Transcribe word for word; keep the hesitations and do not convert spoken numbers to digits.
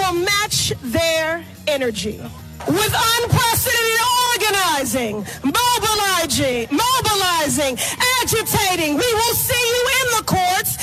will match their energy with unprecedented organizing, mobilizing, mobilizing, agitating. We will see you in the courts